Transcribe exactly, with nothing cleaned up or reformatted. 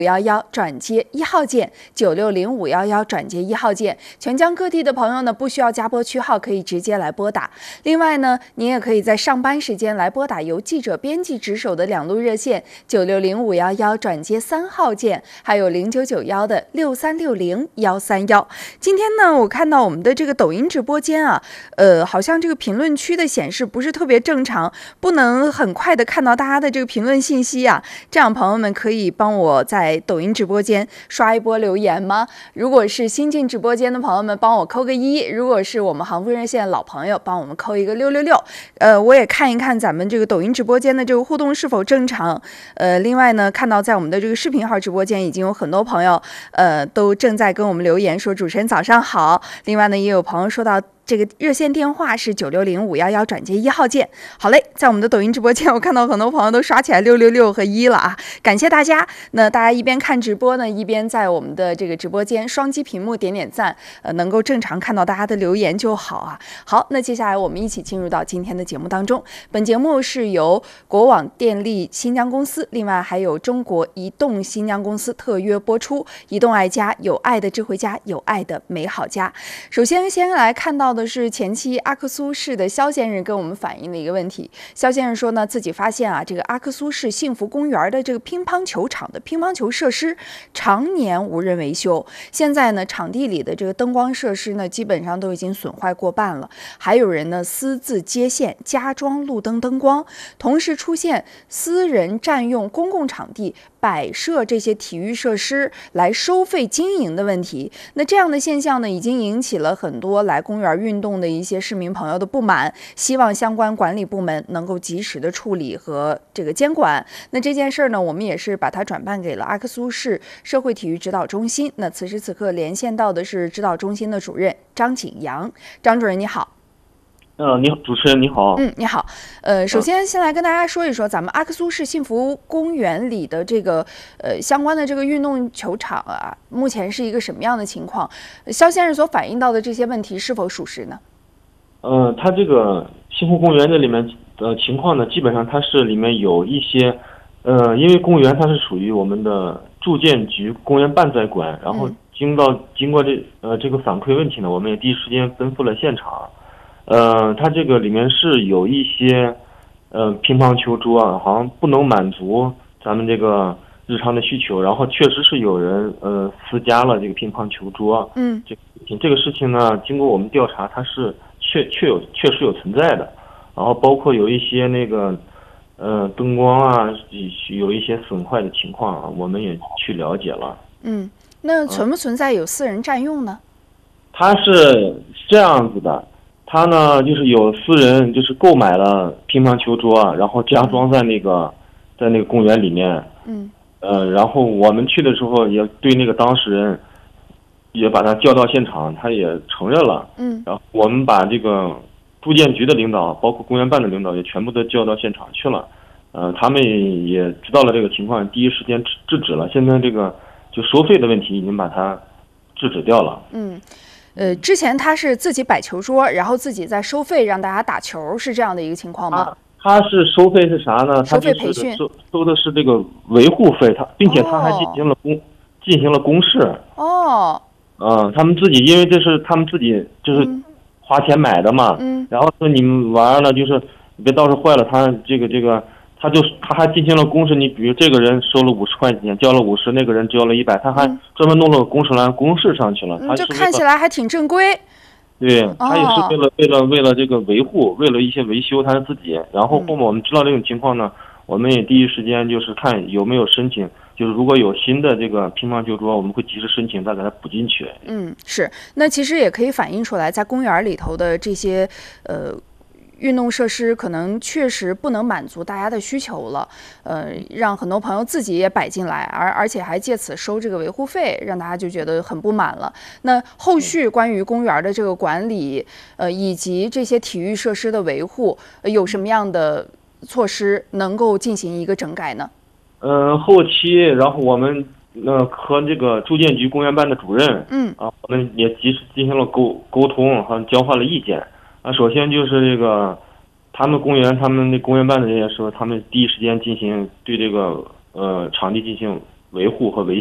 五幺幺转接一号键，九六零五幺幺转接一号键。全疆各地的朋友呢，不需要加拨区号，可以直接来拨打。另外呢，您也可以在上班时间来拨打由记者编辑值守的两路热线，九六零五幺幺转接三号键，还有零九九幺的六三六零幺三幺。今天呢，我看到我们的这个抖音直播间啊，呃，好像这个评论区的显示不是特别正常，不能很快的看到大家的这个评论信息啊。这样，朋友们可以帮我在抖音直播间刷一波留言吗？如果是新进直播间的朋友们，帮我扣个一；如果是我们杭福热线老朋友，帮我们扣一个六六六。呃，我也看一看咱们这个抖音直播间的这个互动是否正常。呃，另外呢，看到在我们的这个视频号直播间已经有很多朋友，呃，都正在跟我们留言说主持人早上好。另外呢，也有朋友说到这个热线电话是九六零五幺幺转接一号键。好嘞，在我们的抖音直播间，我看到很多朋友都刷起来六六六和一了啊，感谢大家。那大家一边看直播呢，一边在我们的这个直播间双击屏幕点点赞，呃，能够正常看到大家的留言就好啊。好，那接下来我们一起进入到今天的节目当中。本节目是由国网电力新疆公司，另外还有中国移动新疆公司特约播出。移动爱家，有爱的智慧家，有爱的美好家。首先，先来看到的是前期阿克苏市的肖先生跟我们反映的一个问题。肖先生说呢，自己发现啊，这个阿克苏市幸福公园的这个乒乓球场的乒乓球设施常年无人维修，现在呢，场地里的这个灯光设施呢，基本上都已经损坏过半了。还有人呢私自接线加装路灯灯光，同时出现私人占用公共场地摆设这些体育设施来收费经营的问题。那这样的现象呢，已经引起了很多来公园运动的一些市民朋友的不满，希望相关管理部门能够及时的处理和这个监管。那这件事呢，我们也是把它转办给了阿克苏市社会体育指导中心。那此时此刻连线到的是指导中心的主任张景阳。张主任你好。 呃，你好，主持人你好。 嗯，你好。呃，首先先来跟大家说一说咱们阿克苏市幸福公园里的这个呃相关的这个运动球场啊，目前是一个什么样的情况？肖先生所反映到的这些问题是否属实呢？ 呃，它这个幸福公园这里面的情况呢，基本上它是里面有一些，呃，因为公园它是属于我们的住建局公园办在管，然后经到经过这呃这个反馈问题呢，我们也第一时间奔赴了现场。呃，它这个里面是有一些，呃，乒乓球桌啊，好像不能满足咱们这个日常的需求，然后确实是有人呃私加了这个乒乓球桌， 嗯， 这这个事情呢，经过我们调查，它是确确有确实有存在的，然后包括有一些那个，呃，灯光啊，有一些损坏的情况啊，我们也去了解了。 嗯，那存不存在有私人占用呢？ 它是这样子的。他呢，就是有私人就是购买了乒乓球桌，然后加装在那个、嗯、在那个公园里面。 嗯。 呃，然后我们去的时候也对那个当事人也把他叫到现场，他也承认了。 嗯。 然后我们把这个住建局的领导，包括公园办的领导也全部都叫到现场去了。呃，他们也知道了这个情况，第一时间制制止了。现在这个就收费的问题已经把它制止掉了。 嗯。呃，之前他是自己摆球桌，然后自己在收费让大家打球，是这样的一个情况吗？ 他, 他是收费是啥呢？ 收费培训， 收收的是这个维护费，他并且他还进行了公、哦、进行了公示。 哦。 嗯、呃，他们自己因为这是他们自己就是花钱买的嘛。 嗯。 然后说你们玩了，就是别到时候坏了，他这个这个。他就他还进行了公示，你比如这个人收了五十块钱，交了五十，那个人交了一百，他还专门弄了个公示栏公示上去了。 嗯、 他就看起来还挺正规。 对，他也是为了、哦、为了为了这个维护，为了一些维修他自己。然后后面我们知道这种情况呢，我们也第一时间就是看有没有申请，就是如果有新的这个乒乓球桌，我们会及时申请，再给它补进去。 嗯，是。那其实也可以反映出来，在公园里头的这些呃。运动设施可能确实不能满足大家的需求了，呃，让很多朋友自己也摆进来，而而且还借此收这个维护费，让大家就觉得很不满了。那后续关于公园的这个管理，呃，以及这些体育设施的维护，呃、有什么样的措施能够进行一个整改呢？ 嗯、呃，后期，然后我们呃和这个住建局公园办的主任， 嗯啊，我们也及时进行了沟沟通和交换了意见。啊，首先就是这个，他们公园，他们那公园办的这些时候，他们第一时间进行对这个呃场地进行维护和维